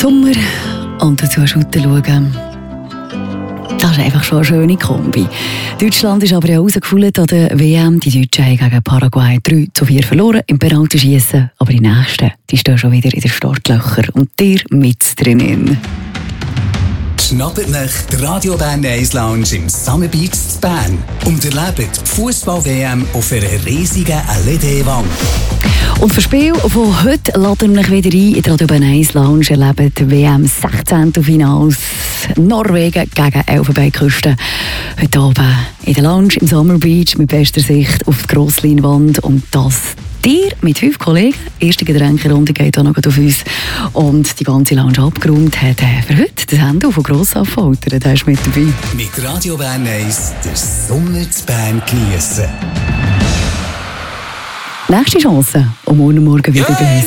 Sommer und dazu Schutten schauen. Das ist einfach schon eine schöne Kombi. Deutschland ist aber ja rausgefallen an der WM. Die Deutschen haben gegen Paraguay 3-4 verloren im Penaltyschiessen. Aber die Nächsten, die stehen schon wieder in den Startlöchern. Und ihr mit drinnen. Schnappt nach die Radio Bern 1 Lounge im Summer Beach in Bern und erlebt die Fußball-WM auf einer riesigen LED-Wand. Und für das Spiel von heute laden wir euch wieder ein in die Radio Bern 1 Lounge. Erleben die WM 16. Finals Norwegen gegen Elfenbeinküste. Heute Abend in der Lounge im Summer Beach mit bester Sicht auf die Grossleinwand. Und das dir mit 5 Kollegen. Die erste Getränkerunde geht auch noch auf uns. Und die ganze Lounge abgeräumt hat für heute das Ende von Grossaufhalter. Der ist mit dabei. Mit Radio Bern 1 den Sommer zu Bern geniessen. Nächste Chance, um morgen wieder bei uns.